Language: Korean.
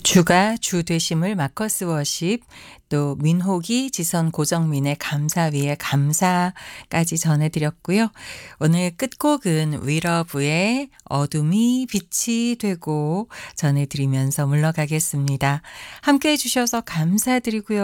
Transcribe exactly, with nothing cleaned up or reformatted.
주가 주 되심을 마커스 워십, 또 민호기 지선 고정민의 감사 위에 감사까지 전해드렸고요. 오늘 끝곡은 위러브의 어둠이 빛이 되고 전해드리면서 물러가겠습니다. 함께해 주셔서 감사드리고요.